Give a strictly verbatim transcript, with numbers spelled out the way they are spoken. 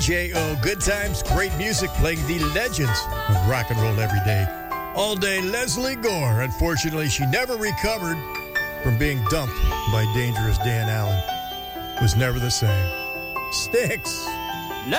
J O, good times, great music, playing the legends of rock and roll every day. All day, Leslie Gore. Unfortunately, she never recovered from being dumped by dangerous Dan Allen. Was never the same. Styx.